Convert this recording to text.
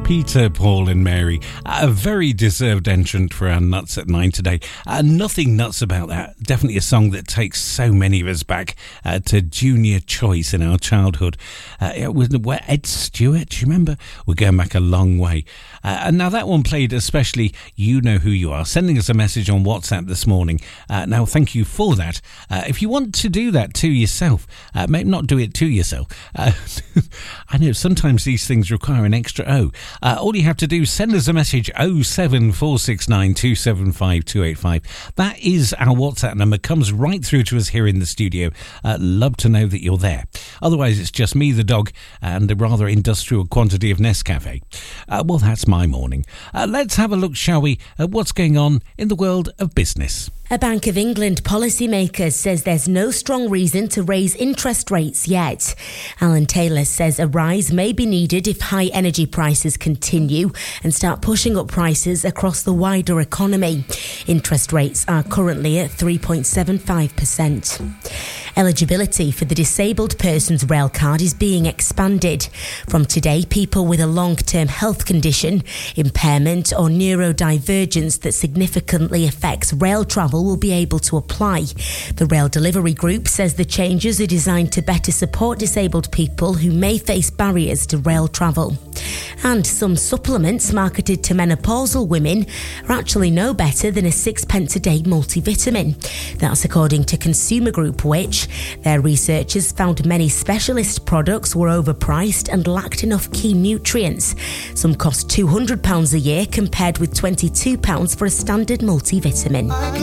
Peter, Paul and Mary. A very deserved entrant for our Nuts at 9 today. Nothing nuts about that. Definitely a song that takes so many of us back to junior choice in our childhood. It was Ed Stewart, do you remember? We're going back a long way. And now that one played especially You Know Who You Are, sending us a message on WhatsApp this morning. Now, thank you for that. If you want to do that to yourself, maybe not do it to yourself. I know sometimes these things require an extra O. All you have to do is send us a message 07469 275 285. That is our WhatsApp number. Comes right through to us here in the studio. Love to know that you're there. Otherwise, it's just me, the dog, and a rather industrial quantity of Nescafe. Well, that's my morning. Let's have a look, shall we, at what's going on in the world of business. A Bank of England policymaker says there's no strong reason to raise interest rates yet. Alan Taylor says a rise may be needed if high energy prices continue and start pushing up prices across the wider economy. Interest rates are currently at 3.75%. Eligibility for the Disabled Persons Rail Card is being expanded. From today, people with a long-term health condition, impairment or neurodivergence that significantly affects rail travel will be able to apply. The Rail Delivery Group says the changes are designed to better support disabled people who may face barriers to rail travel. And some supplements marketed to menopausal women are actually no better than a 6p a day multivitamin. That's according to Consumer Group, which their researchers found many specialist products were overpriced and lacked enough key nutrients. Some cost £200 a year compared with £22 for a standard multivitamin.